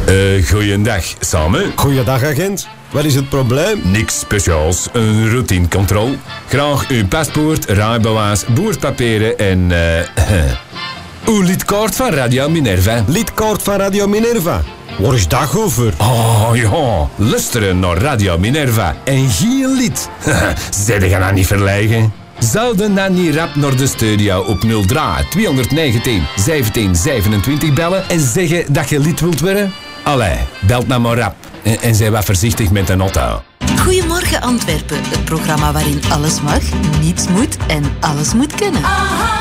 Goeiedag, samen. Goeiedag, agent. Wat is het probleem? Niks speciaals, een routinecontrole. Graag uw paspoort, rijbewijs, boerpapieren en... uw lidkaart van Radio Minerva. Lidkaart van Radio Minerva. Waar is dat over? Oh ja, luisteren naar Radio Minerva en geen lid. Zet je nou niet verlegen? Zouden dan niet rap naar de studio op 03 219 1727 bellen en zeggen dat je lid wilt worden? Allee, belt nou maar rap en zij wat voorzichtig met een auto. Goedemorgen Antwerpen, het programma waarin alles mag, niets moet en alles moet kunnen.